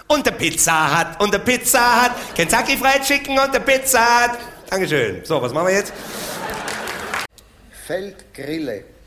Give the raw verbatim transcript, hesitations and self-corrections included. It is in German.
und der Pizza Hut und der Pizza Hut. Kentucky Fried Chicken und der Pizza Hut. Dankeschön. So, was machen wir jetzt? Feldgrille.